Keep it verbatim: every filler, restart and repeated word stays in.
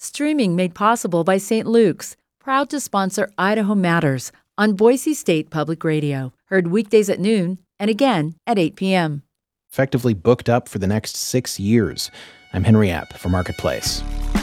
Streaming made possible by Saint Luke's, proud to sponsor Idaho Matters on Boise State Public Radio. Heard weekdays at noon and again at eight p.m. Effectively booked up for the next six years. I'm Henry App for Marketplace.